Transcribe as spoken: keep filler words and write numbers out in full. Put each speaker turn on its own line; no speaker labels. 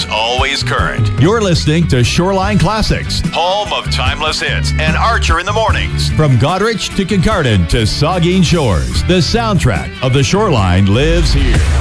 tunes, always current.
You're listening to Shoreline Classics,
Home of timeless hits and Archer in the Mornings.
From Goderich to Kincardine to Saugeen Shores, the soundtrack of the Shoreline lives here.